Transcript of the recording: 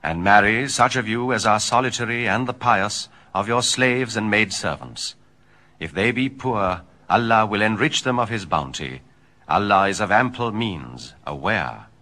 And marry such of you as are solitary and the pious of your slaves and maidservants. If they be poor, Allah will enrich them of his bounty. Allah is of ample means, aware.